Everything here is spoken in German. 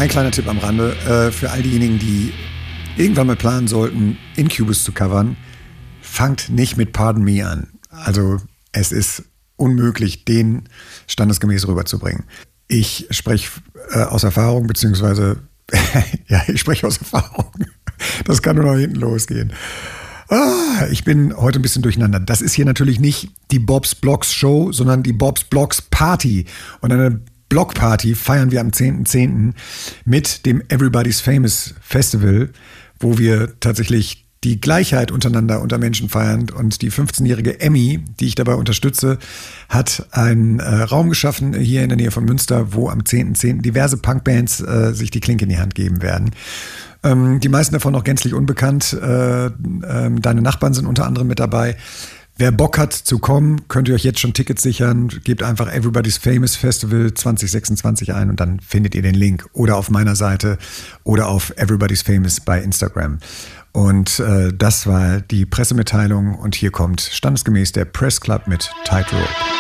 ein kleiner Tipp am Rande. Für all diejenigen, die irgendwann mal planen sollten, Incubus zu covern, fangt nicht mit Pardon Me an. Also es ist unmöglich, den standesgemäß rüberzubringen. Ich spreche aus Erfahrung, beziehungsweise, ja, ich spreche aus Erfahrung. Das kann nur noch hinten losgehen. Ich bin heute ein bisschen durcheinander. Das ist hier natürlich nicht die Bob's Blocks Show, sondern die Bob's Blocks Party. Und eine Blockparty feiern wir am 10.10. mit dem Everybody's Famous Festival, wo wir tatsächlich die Gleichheit untereinander unter Menschen feiern. Und die 15-jährige Emmy, die ich dabei unterstütze, hat einen Raum geschaffen hier in der Nähe von Münster, wo am 10.10. diverse Punkbands sich die Klinke in die Hand geben werden. Die meisten davon noch gänzlich unbekannt. Deine Nachbarn sind unter anderem mit dabei. Wer Bock hat zu kommen, könnt ihr euch jetzt schon Tickets sichern. Gebt einfach Everybody's Famous Festival 2026 ein und dann findet ihr den Link. Oder auf meiner Seite oder auf Everybody's Famous bei Instagram. Und das war die Pressemitteilung und hier kommt standesgemäß der Press Club mit Tightrope.